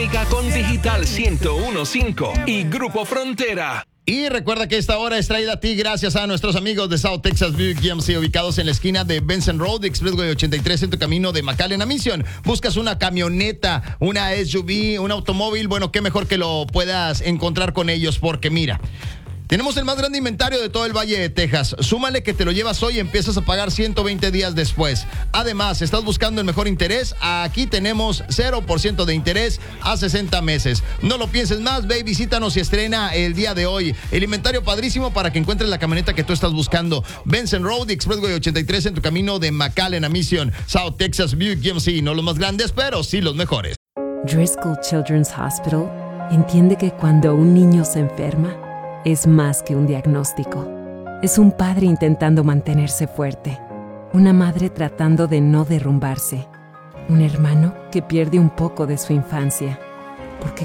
Radiofónica con Digital 101.5 y Grupo Frontera. Y recuerda que esta hora es traída a ti gracias a nuestros amigos de South Texas Buick GMC, ubicados en la esquina de Benson Road, Expressway 83, en tu camino de McAllen a Mission. Buscas una camioneta, una SUV, un automóvil, bueno, qué mejor que lo puedas encontrar con ellos, porque mira, tenemos el más grande inventario de todo el Valle de Texas. Súmale que te lo llevas hoy y empiezas a pagar 120 días después. Además, ¿estás buscando el mejor interés? Aquí tenemos 0% de interés a 60 meses. No lo pienses más, ve y visítanos y estrena el día de hoy. El inventario padrísimo para que encuentres la camioneta que tú estás buscando. Benson Road, Expressway 83, en tu camino de McAllen a Mission. South Texas Buick GMC, no los más grandes, pero sí los mejores. Driscoll Children's Hospital entiende que cuando un niño se enferma, es más que un diagnóstico. Es un padre intentando mantenerse fuerte, una madre tratando de no derrumbarse, un hermano que pierde un poco de su infancia. Porque